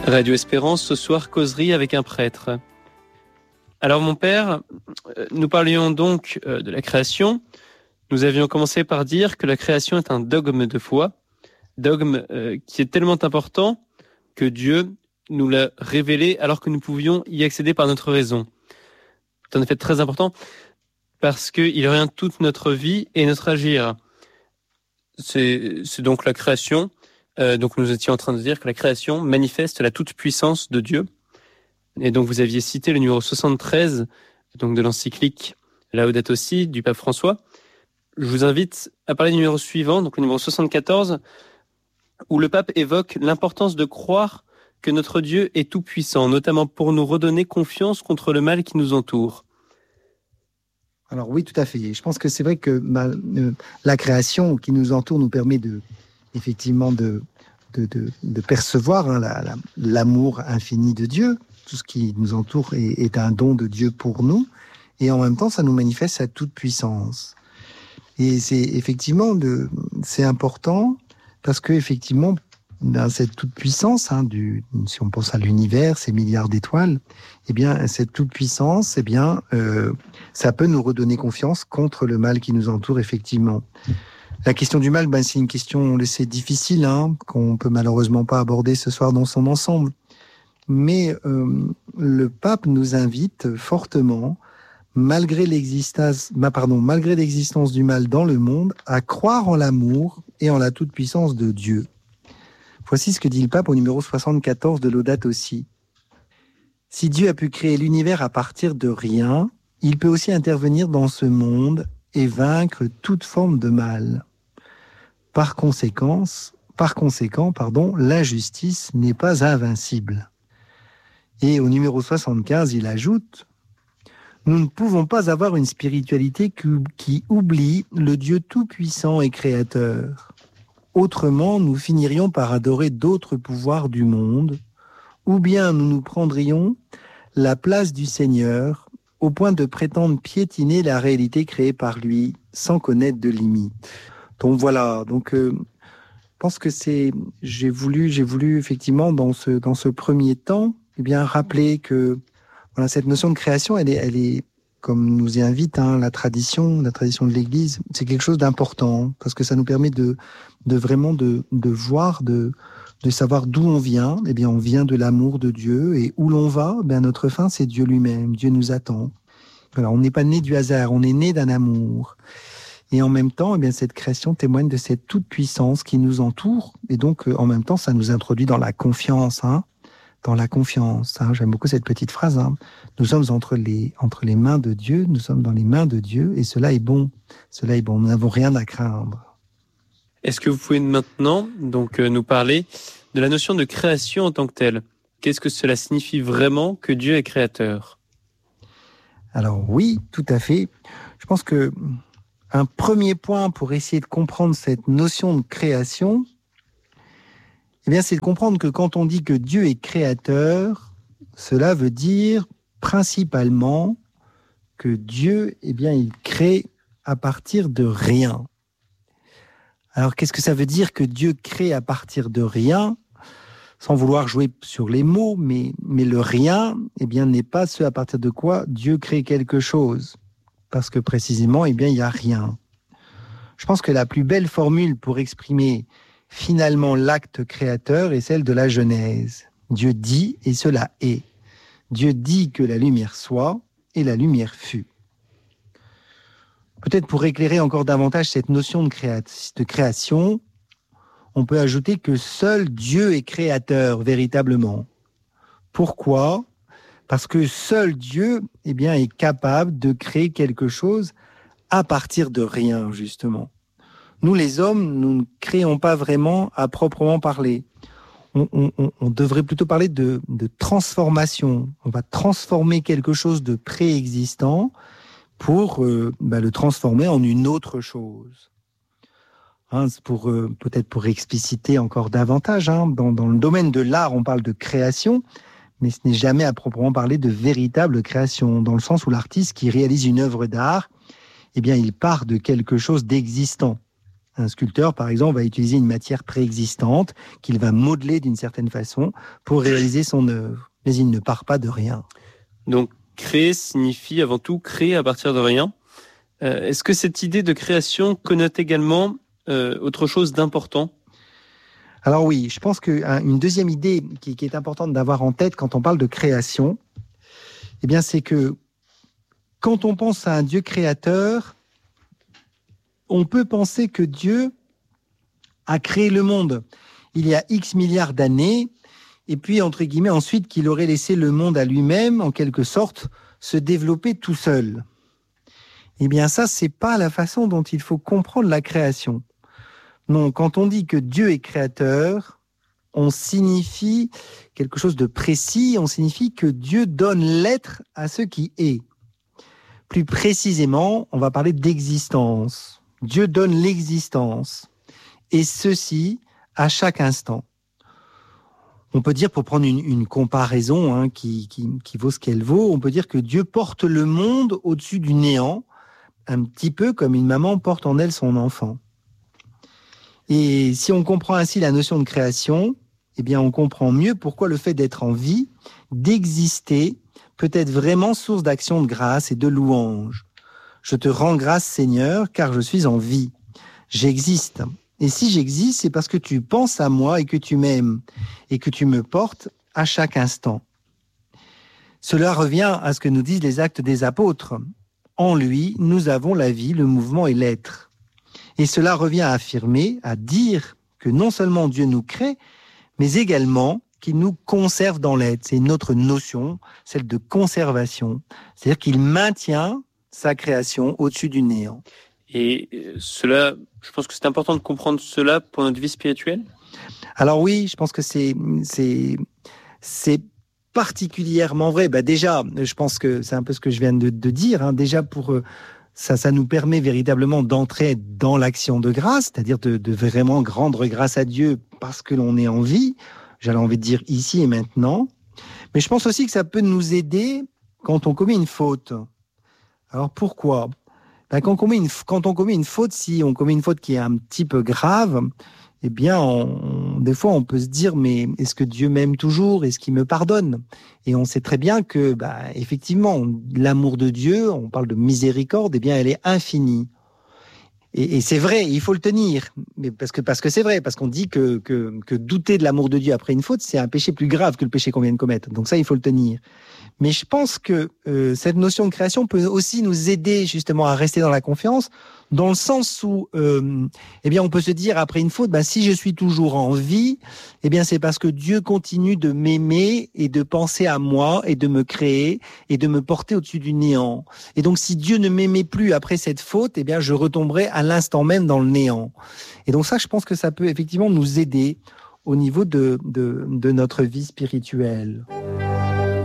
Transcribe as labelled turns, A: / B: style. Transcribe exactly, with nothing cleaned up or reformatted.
A: Radio Espérance, ce soir, causerie avec un prêtre. Alors mon père, nous parlions donc de la création. Nous avions commencé par dire que la création est un dogme de foi, dogme qui est tellement important que Dieu nous l'a révélé alors que nous pouvions y accéder par notre raison. C'est en effet très important parce qu'il oriente toute notre vie et notre agir. C'est, c'est donc la création. Euh, donc nous étions en train de dire que la création manifeste la toute-puissance de Dieu. Et donc vous aviez cité le numéro soixante-treize donc de l'encyclique Laudato Si du pape François. Je vous invite à parler du numéro suivant, donc le numéro soixante-quatorze, où le pape évoque l'importance de croire que notre Dieu est tout-puissant, notamment pour nous redonner confiance contre le mal qui nous entoure.
B: Alors oui, tout à fait. Je pense que c'est vrai que ma, euh, la création qui nous entoure nous permet de, effectivement de, de, de, de percevoir hein, la, la, l'amour infini de Dieu. Tout ce qui nous entoure est, est un don de Dieu pour nous. Et en même temps, ça nous manifeste sa toute-puissance. Et c'est effectivement de, c'est important parce que effectivement, dans cette toute-puissance, hein, du, si on pense à l'univers, ces milliards d'étoiles, eh bien, cette toute-puissance, eh bien, euh, ça peut nous redonner confiance contre le mal qui nous entoure, effectivement. La question du mal, ben, c'est une question, on le sait, difficile, hein, qu'on peut malheureusement pas aborder ce soir dans son ensemble. Mais euh, le pape nous invite fortement, malgré l'existence, bah, pardon, malgré l'existence du mal dans le monde, à croire en l'amour et en la toute-puissance de Dieu. Voici ce que dit le pape au numéro soixante-quatorze de Laudato Si. Si Dieu a pu créer l'univers à partir de rien, il peut aussi intervenir dans ce monde et vaincre toute forme de mal. Par conséquence, par conséquent, pardon, l'injustice n'est pas invincible. Et au numéro soixante-quinze, il ajoute « Nous ne pouvons pas avoir une spiritualité qui, qui oublie le Dieu tout-puissant et créateur. Autrement, nous finirions par adorer d'autres pouvoirs du monde, ou bien nous nous prendrions la place du Seigneur au point de prétendre piétiner la réalité créée par lui sans connaître de limites. » Donc voilà, donc euh, je pense que c'est, j'ai voulu, j'ai voulu effectivement dans ce dans ce premier temps, eh bien rappeler que voilà cette notion de création, elle est, elle est comme nous y invite hein, la tradition, la tradition de l'Église, c'est quelque chose d'important parce que ça nous permet de de vraiment de de voir, de de savoir d'où on vient. Eh bien, on vient de l'amour de Dieu et où l'on va, eh bien notre fin c'est Dieu lui-même. Dieu nous attend. Voilà, on n'est pas né du hasard, on est né d'un amour. Et en même temps, eh bien, cette création témoigne de cette toute-puissance qui nous entoure. Et donc, euh, en même temps, ça nous introduit dans la confiance, hein, dans la confiance. Hein. J'aime beaucoup cette petite phrase. Hein. Nous sommes entre les, entre les mains de Dieu, nous sommes dans les mains de Dieu, et cela est bon. Cela est bon, nous n'avons rien à craindre.
A: Est-ce que vous pouvez maintenant donc, euh, nous parler de la notion de création en tant que telle ? Qu'est-ce que cela signifie vraiment que Dieu est créateur ?
B: Alors oui, tout à fait. Je pense que un premier point pour essayer de comprendre cette notion de création, eh bien, c'est de comprendre que quand on dit que Dieu est créateur, cela veut dire principalement que Dieu, eh bien, il crée à partir de rien. Alors, qu'est-ce que ça veut dire que Dieu crée à partir de rien ? Sans vouloir jouer sur les mots, mais, mais le rien, eh bien, n'est pas ce à partir de quoi Dieu crée quelque chose. Parce que précisément, eh bien, il n'y a rien. Je pense que la plus belle formule pour exprimer finalement l'acte créateur est celle de la Genèse. Dieu dit et cela est. Dieu dit que la lumière soit et la lumière fut. Peut-être pour éclairer encore davantage cette notion de, créa- de création, on peut ajouter que seul Dieu est créateur véritablement. Pourquoi ? Parce que seul Dieu, eh bien, est capable de créer quelque chose à partir de rien, justement. Nous, les hommes, nous ne créons pas vraiment à proprement parler. On, on, on devrait plutôt parler de, de transformation. On va transformer quelque chose de préexistant pour euh, bah, le transformer en une autre chose. Hein, c'est pour, euh, peut-être pour expliciter encore davantage. Hein, dans, dans le domaine de l'art, on parle de création, mais ce n'est jamais à proprement parler de véritable création, dans le sens où l'artiste qui réalise une œuvre d'art, eh bien, il part de quelque chose d'existant. Un sculpteur, par exemple, va utiliser une matière préexistante qu'il va modeler d'une certaine façon pour réaliser son œuvre. Mais il ne part pas de rien.
A: Donc, créer signifie avant tout créer à partir de rien. Euh, est-ce que cette idée de création connote également euh, autre chose d'important ?
B: Alors oui, je pense qu'une deuxième idée qui, qui est importante d'avoir en tête quand on parle de création, eh bien, c'est que quand on pense à un Dieu créateur, on peut penser que Dieu a créé le monde il y a X milliards d'années, et puis, entre guillemets, ensuite qu'il aurait laissé le monde à lui-même, en quelque sorte, se développer tout seul. Eh bien, ça, c'est pas la façon dont il faut comprendre la création. Non, quand on dit que Dieu est créateur, on signifie quelque chose de précis, on signifie que Dieu donne l'être à ce qui est. Plus précisément, on va parler d'existence. Dieu donne l'existence, et ceci à chaque instant. On peut dire, pour prendre une, une comparaison hein, qui, qui, qui vaut ce qu'elle vaut, on peut dire que Dieu porte le monde au-dessus du néant, un petit peu comme une maman porte en elle son enfant. Et si on comprend ainsi la notion de création, eh bien on comprend mieux pourquoi le fait d'être en vie, d'exister, peut être vraiment source d'action de grâce et de louange. Je te rends grâce, Seigneur, car je suis en vie. J'existe. Et si j'existe, c'est parce que tu penses à moi et que tu m'aimes et que tu me portes à chaque instant. Cela revient à ce que nous disent les Actes des Apôtres. En lui, nous avons la vie, le mouvement et l'être. Et cela revient à affirmer, à dire que non seulement Dieu nous crée, mais également qu'il nous conserve dans l'être. C'est une autre notion, celle de conservation. C'est-à-dire qu'il maintient sa création au-dessus du néant.
A: Et cela, je pense que c'est important de comprendre cela pour notre vie spirituelle.
B: Alors oui, je pense que c'est c'est c'est particulièrement vrai. Bah déjà, je pense que c'est un peu ce que je viens de, de dire. Hein. Déjà pour euh, ça, ça nous permet véritablement d'entrer dans l'action de grâce, c'est-à-dire de, de vraiment rendre grâce à Dieu parce que l'on est en vie. J'avais envie de dire ici et maintenant. Mais je pense aussi que ça peut nous aider quand on commet une faute. Alors pourquoi ? Ben, quand, on commet une, quand on commet une faute, si on commet une faute qui est un petit peu grave, eh bien, on, des fois, on peut se dire, mais est-ce que Dieu m'aime toujours ? Est-ce qu'il me pardonne ? Et on sait très bien que, bah, effectivement, l'amour de Dieu, on parle de miséricorde, eh bien, elle est infinie. Et, et c'est vrai, il faut le tenir, mais parce que parce que c'est vrai, parce qu'on dit que que que douter de l'amour de Dieu après une faute, c'est un péché plus grave que le péché qu'on vient de commettre. Donc ça, il faut le tenir. Mais je pense que euh, cette notion de création peut aussi nous aider justement à rester dans la confiance, dans le sens où, euh, eh bien, on peut se dire après une faute, ben si je suis toujours en vie, eh bien, c'est parce que Dieu continue de m'aimer et de penser à moi et de me créer et de me porter au-dessus du néant. Et donc, si Dieu ne m'aimait plus après cette faute, eh bien, je retomberais à l'instant même dans le néant. Et donc ça, je pense que ça peut effectivement nous aider au niveau de de, de notre vie spirituelle.